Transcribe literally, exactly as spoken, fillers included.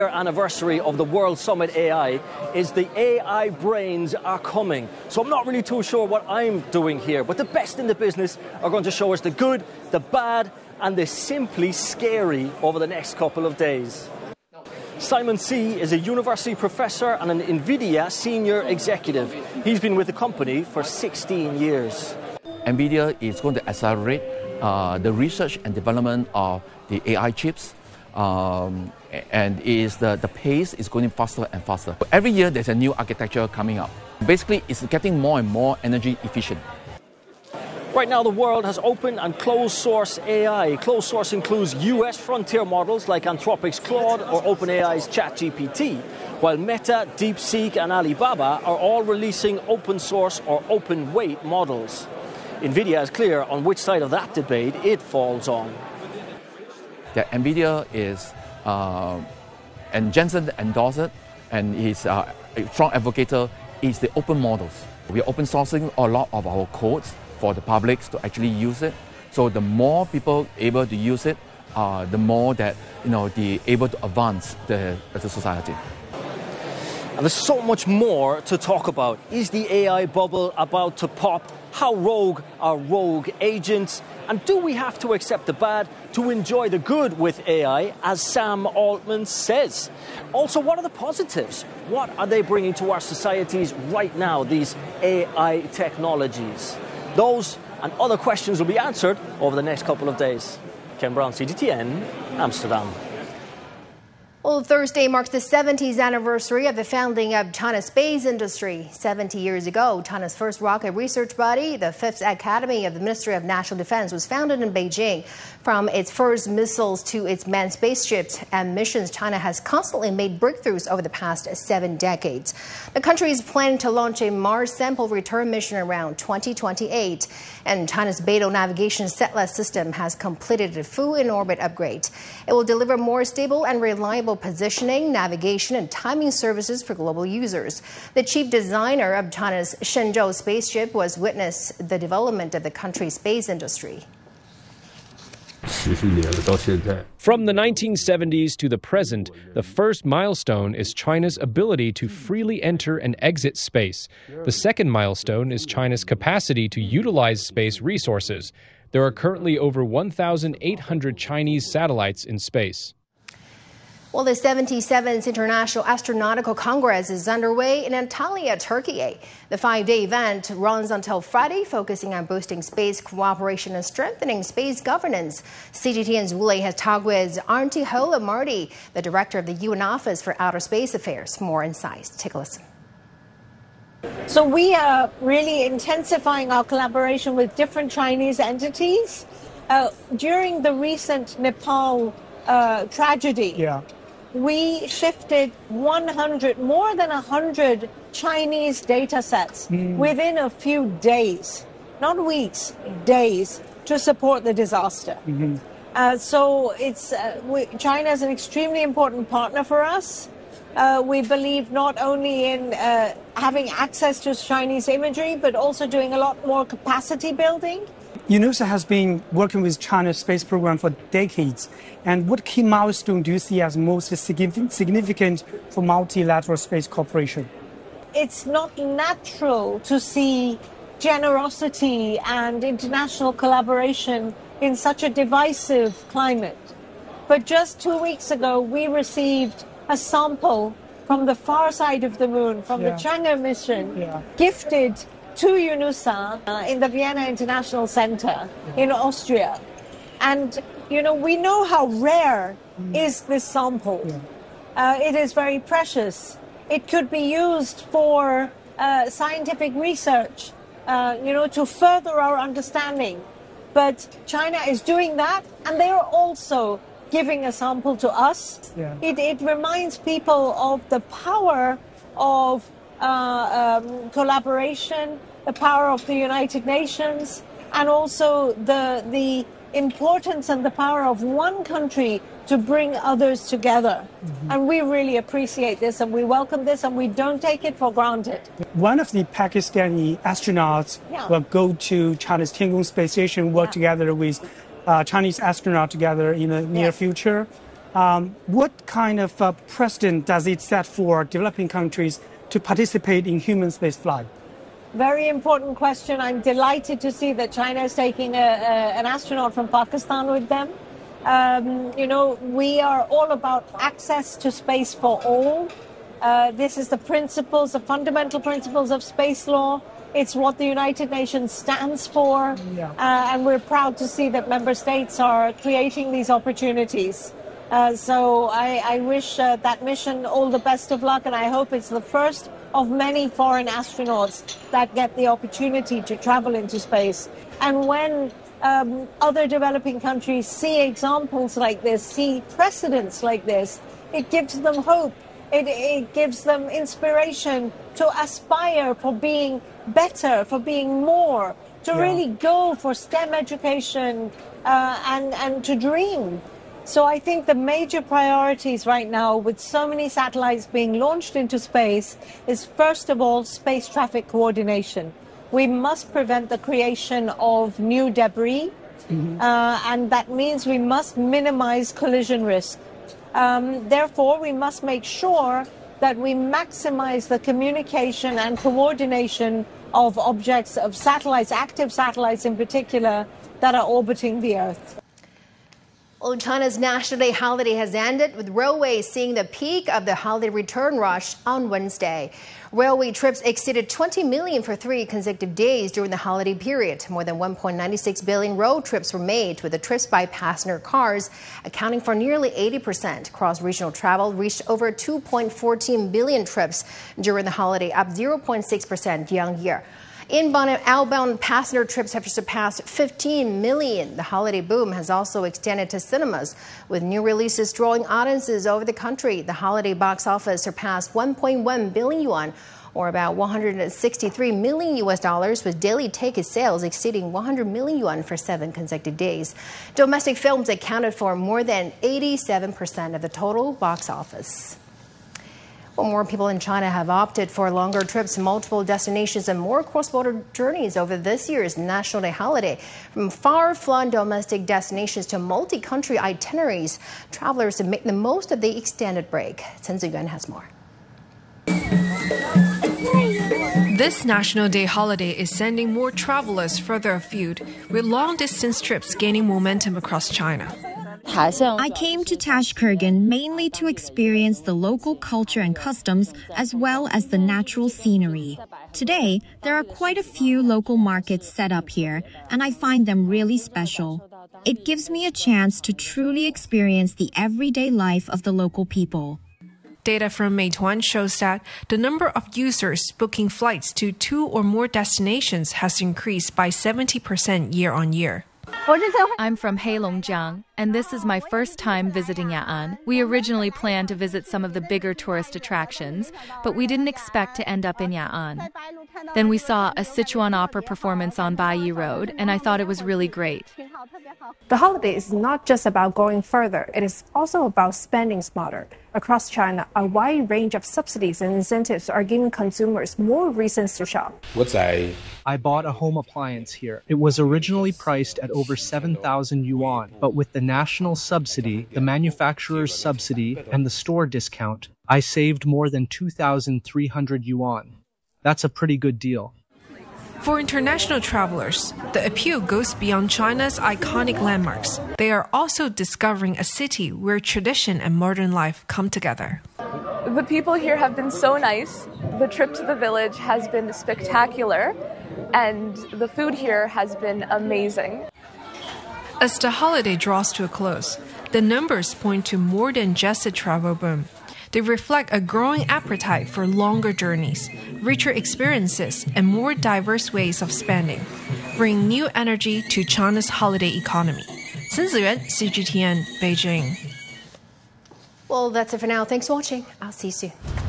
Anniversary of the World Summit A I is the A I brains are coming. So I'm not really too sure what I'm doing here, but the best in the business are going to show us the good, the bad, and the simply scary over the next couple of days. Simon See is a university professor and an NVIDIA senior executive. He's been with the company for sixteen years. NVIDIA is going to accelerate uh, the research and development of the A I chips. Um, and is the, the pace is going faster and faster. Every year there's a new architecture coming up. Basically, it's getting more and more energy efficient. Right now, the world has open and closed source A I. Closed source includes U S frontier models like Anthropic's Claude or OpenAI's ChatGPT, while Meta, DeepSeek and Alibaba are all releasing open source or open weight models. NVIDIA is clear on which side of that debate it falls on. That NVIDIA is, uh, and Jensen endorsed it, and he's uh, a strong advocate, is the open models. We are open sourcing a lot of our codes for the public to actually use it. So the more people able to use it, uh, the more that you know the able to advance the, the society. And there's so much more to talk about. Is the A I bubble about to pop? How rogue are rogue agents? And do we have to accept the bad to enjoy the good with A I, as Sam Altman says? Also, what are the positives? What are they bringing to our societies right now, these A I technologies? Those and other questions will be answered over the next couple of days. Ken Brown, C G T N, Amsterdam. Well, Thursday marks the seventieth anniversary of the founding of China's space industry. seventy years ago, China's first rocket research body, the Fifth Academy of the Ministry of National Defense, was founded in Beijing. From its first missiles to its manned spaceships and missions, China has constantly made breakthroughs over the past seven decades. The country is planning to launch a Mars sample return mission around twenty twenty-eight. And China's Beidou navigation satellite system has completed a full in-orbit upgrade. It will deliver more stable and reliable positioning, navigation, and timing services for global users. The chief designer of China's Shenzhou spaceship was witness the development of the country's space industry. From the nineteen seventies to the present, the first milestone is China's ability to freely enter and exit space. The second milestone is China's capacity to utilize space resources. There are currently over one thousand eight hundred Chinese satellites in space. Well, the seventy-seventh International Astronautical Congress is underway in Antalya, Turkey. The five-day event runs until Friday, focusing on boosting space cooperation and strengthening space governance. C G T N's Wu Lei has talked with Arnti Hola-Marty, the director of the U N Office for Outer Space Affairs. More insights. Take a listen. So we are really intensifying our collaboration with different Chinese entities. Uh, during the recent Nepal uh, tragedy, yeah. we shifted one hundred, more than one hundred Chinese data sets mm. within a few days, not weeks, days, to support the disaster. Mm-hmm. Uh, so it's uh, we, China is an extremely important partner for us. Uh, we believe not only in uh, having access to Chinese imagery, but also doing a lot more capacity building. UNOSA has been working with China's space program for decades. And what key milestone do you see as most significant for multilateral space cooperation? It's not natural to see generosity and international collaboration in such a divisive climate. But just two weeks ago, we received a sample from the far side of the moon, from yeah. the Chang'e mission, yeah. gifted to UNOSA uh, in the Vienna International Center yeah. in Austria. And, you know, we know how rare mm. is this sample. Yeah. Uh, it is very precious. It could be used for uh, scientific research, uh, you know, to further our understanding. But China is doing that, and they are also giving a sample to us. Yeah. It, it reminds people of the power of uh, um, collaboration, the power of the United Nations, and also the, the importance and the power of one country to bring others together. Mm-hmm. And we really appreciate this, and we welcome this, and we don't take it for granted. One of the Pakistani astronauts yeah. will go to China's Tiangong space station, work yeah. together with uh, Chinese astronauts together in the near yes. future. Um, what kind of uh, precedent does it set for developing countries to participate in human spaceflight? Very important question. I'm delighted to see that China is taking a, a, an astronaut from Pakistan with them. Um, you know, we are all about access to space for all. Uh, this is the principles, the fundamental principles of space law. It's what the United Nations stands for. Yeah. Uh, and we're proud to see that member states are creating these opportunities. Uh, so I, I wish uh, that mission all the best of luck, and I hope it's the first of many foreign astronauts that get the opportunity to travel into space. And when um, other developing countries see examples like this, see precedents like this, it gives them hope. It, it gives them inspiration to aspire for being better, for being more, to yeah. really go for STEM education uh, and, and to dream. So I think the major priorities right now, with so many satellites being launched into space, is first of all space traffic coordination. We must prevent the creation of new debris, mm-hmm. uh, and that means we must minimize collision risk. Um, therefore, we must make sure that we maximize the communication and coordination of objects, of satellites, active satellites in particular, that are orbiting the Earth. Well, China's National Day holiday has ended, with railways seeing the peak of the holiday return rush on Wednesday. Railway trips exceeded twenty million for three consecutive days during the holiday period. More than one point nine six billion road trips were made, with the trips by passenger cars accounting for nearly eighty percent. Cross-regional travel reached over two point one four billion trips during the holiday, up zero point six percent year-on-year. Inbound and outbound passenger trips have surpassed fifteen million. The holiday boom has also extended to cinemas, with new releases drawing audiences over the country. The holiday box office surpassed one point one billion yuan, or about one hundred sixty-three million U S dollars, with daily ticket sales exceeding one hundred million yuan for seven consecutive days. Domestic films accounted for more than eighty-seven percent of the total box office. Well, more people in China have opted for longer trips, multiple destinations, and more cross-border journeys over this year's National Day holiday. From far-flung domestic destinations to multi-country itineraries, travelers have made the most of the extended break. Chen Ziyuan has more. This National Day holiday is sending more travelers further afield, with long-distance trips gaining momentum across China. I came to Tashkurgan mainly to experience the local culture and customs, as well as the natural scenery. Today, there are quite a few local markets set up here, and I find them really special. It gives me a chance to truly experience the everyday life of the local people. Data from Meituan shows that the number of users booking flights to two or more destinations has increased by seventy percent year-on-year. I'm from Heilongjiang, and this is my first time visiting Ya'an. We originally planned to visit some of the bigger tourist attractions, but we didn't expect to end up in Ya'an. Then we saw a Sichuan opera performance on Baiyi Road, and I thought it was really great. The holiday is not just about going further, it is also about spending smarter. Across China, a wide range of subsidies and incentives are giving consumers more reasons to shop. I bought a home appliance here. It was originally priced at over seven thousand yuan, but with the national subsidy, the manufacturer's subsidy, and the store discount, I saved more than two thousand three hundred yuan. That's a pretty good deal. For international travelers, the appeal goes beyond China's iconic landmarks. They are also discovering a city where tradition and modern life come together. The people here have been so nice. The trip to the village has been spectacular, and the food here has been amazing. As the holiday draws to a close, the numbers point to more than just a travel boom. They reflect a growing appetite for longer journeys, richer experiences, and more diverse ways of spending, bringing new energy to China's holiday economy. Chen Ziyuan, C G T N, Beijing. Well, that's it for now. Thanks for watching. I'll see you soon.